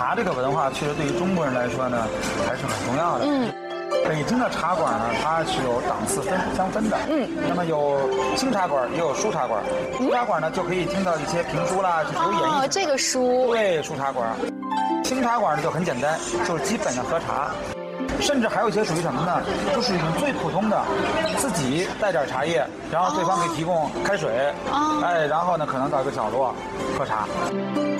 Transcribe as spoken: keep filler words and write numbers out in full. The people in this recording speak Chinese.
茶这个文化，确实对于中国人来说呢，还是很重要的。嗯。北京的茶馆呢，它是有档次分相分的。嗯。那么有清茶馆，也有书茶馆。书茶馆呢，就可以听到一些评书啦，就是有演绎。 哦，这个书。 对，书茶馆。清茶馆呢就很简单，就是基本的喝茶。甚至还有一些属于什么呢？就是你最普通的，自己带点茶叶，然后对方给提供开水，哦、哎，然后呢可能到一个角落喝茶。